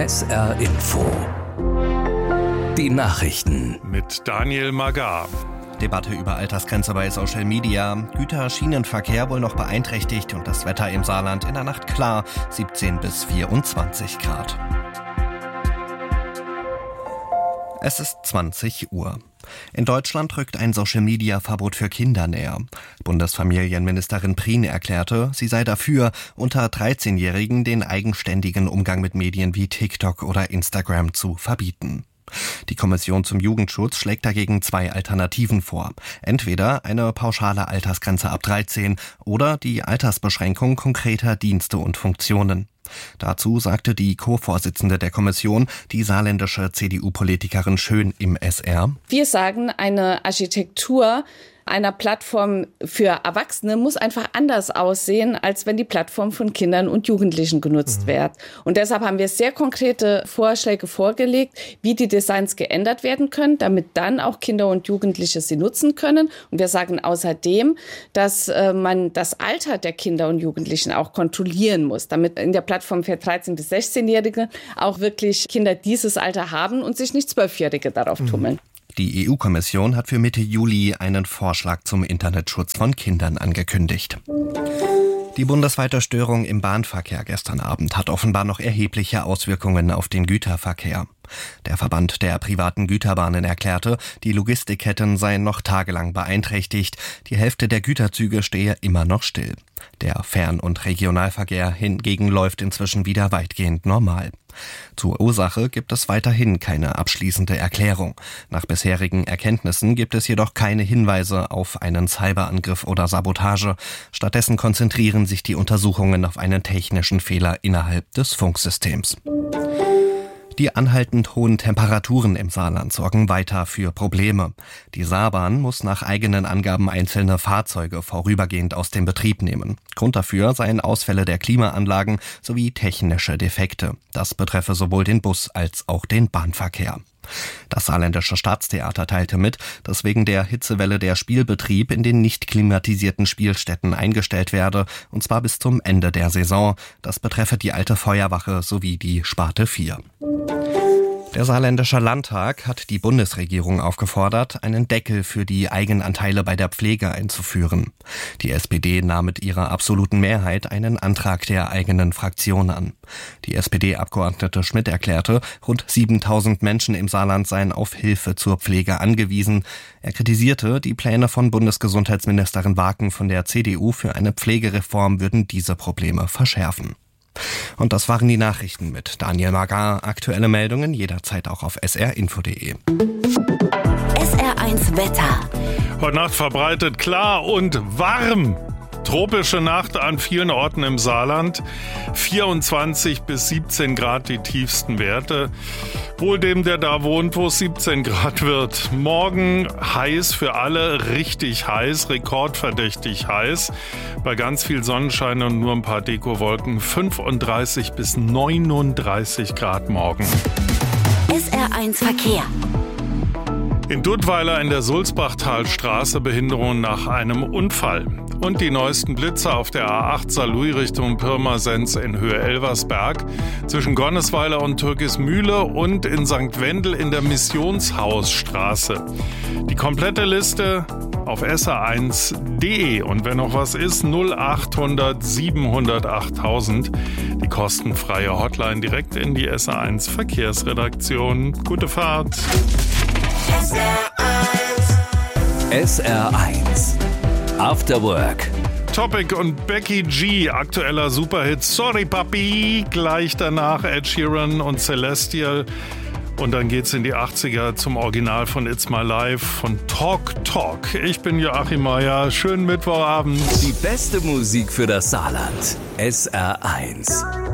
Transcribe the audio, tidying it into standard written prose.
SR Info. Die Nachrichten. Mit Daniel Magar. Debatte über Altersgrenze bei Social Media. Güterschienenverkehr wohl noch beeinträchtigt und das Wetter im Saarland in der Nacht klar. 17 bis 24 Grad. Es ist 20 Uhr. In Deutschland rückt ein Social-Media-Verbot für Kinder näher. Bundesfamilienministerin Prien erklärte, sie sei dafür, unter 13-Jährigen den eigenständigen Umgang mit Medien wie TikTok oder Instagram zu verbieten. Die Kommission zum Jugendschutz schlägt dagegen 2 Alternativen vor. Entweder eine pauschale Altersgrenze ab 13 oder die Altersbeschränkung konkreter Dienste und Funktionen. Dazu sagte die Co-Vorsitzende der Kommission, die saarländische CDU-Politikerin Schön im SR: Wir sagen, eine Architektur einer Plattform für Erwachsene muss einfach anders aussehen, als wenn die Plattform von Kindern und Jugendlichen genutzt wird. Und deshalb haben wir sehr konkrete Vorschläge vorgelegt, wie die Designs geändert werden können, damit dann auch Kinder und Jugendliche sie nutzen können. Und wir sagen außerdem, dass man das Alter der Kinder und Jugendlichen auch kontrollieren muss, damit in der Plattform für 13- bis 16-Jährige auch wirklich Kinder dieses Alter haben und sich nicht 12-Jährige darauf tummeln. Die EU-Kommission hat für Mitte Juli einen Vorschlag zum Internetschutz von Kindern angekündigt. Die bundesweite Störung im Bahnverkehr gestern Abend hat offenbar noch erhebliche Auswirkungen auf den Güterverkehr. Der Verband der privaten Güterbahnen erklärte, die Logistikketten seien noch tagelang beeinträchtigt. Die Hälfte der Güterzüge stehe immer noch still. Der Fern- und Regionalverkehr hingegen läuft inzwischen wieder weitgehend normal. Zur Ursache gibt es weiterhin keine abschließende Erklärung. Nach bisherigen Erkenntnissen gibt es jedoch keine Hinweise auf einen Cyberangriff oder Sabotage. Stattdessen konzentrieren sich die Untersuchungen auf einen technischen Fehler innerhalb des Funksystems. Die anhaltend hohen Temperaturen im Saarland sorgen weiter für Probleme. Die Saarbahn muss nach eigenen Angaben einzelne Fahrzeuge vorübergehend aus dem Betrieb nehmen. Grund dafür seien Ausfälle der Klimaanlagen sowie technische Defekte. Das betreffe sowohl den Bus- als auch den Bahnverkehr. Das Saarländische Staatstheater teilte mit, dass wegen der Hitzewelle der Spielbetrieb in den nicht klimatisierten Spielstätten eingestellt werde, und zwar bis zum Ende der Saison. Das betreffe die Alte Feuerwache sowie die Sparte 4. Der Saarländische Landtag hat die Bundesregierung aufgefordert, einen Deckel für die Eigenanteile bei der Pflege einzuführen. Die SPD nahm mit ihrer absoluten Mehrheit einen Antrag der eigenen Fraktion an. Die SPD-Abgeordnete Schmidt erklärte, rund 7.000 Menschen im Saarland seien auf Hilfe zur Pflege angewiesen. Er kritisierte, die Pläne von Bundesgesundheitsministerin Waken von der CDU für eine Pflegereform würden diese Probleme verschärfen. Und das waren die Nachrichten mit Daniel Magar. Aktuelle Meldungen jederzeit auch auf srinfo.de. SR1 Wetter. Heute Nacht verbreitet klar und warm. Tropische Nacht an vielen Orten im Saarland. 24 bis 17 Grad die tiefsten Werte. Wohl dem, der da wohnt, wo es 17 Grad wird. Morgen heiß für alle, richtig heiß, rekordverdächtig heiß. Bei ganz viel Sonnenschein und nur ein paar Dekowolken. 35 bis 39 Grad morgen. SR1 Verkehr. In Duttweiler in der Sulzbachtalstraße Behinderung nach einem Unfall. Und die neuesten Blitze auf der A8 Saarlouis Richtung Pirmasens in Höhe Elversberg, zwischen Gonnesweiler und Türkismühle und in St. Wendel in der Missionshausstraße. Die komplette Liste auf sr1.de. Und wenn noch was ist, 0800 700 8000. Die kostenfreie Hotline direkt in die SR1 Verkehrsredaktion. Gute Fahrt. SR1 After Work. Topic und Becky G, aktueller Superhit Sorry Papi, gleich danach Ed Sheeran und Celestial. Und dann geht's in die 80er zum Original von It's My Life von Talk Talk. Ich bin Joachim Meier, schönen Mittwochabend. Die beste Musik für das Saarland. SR1.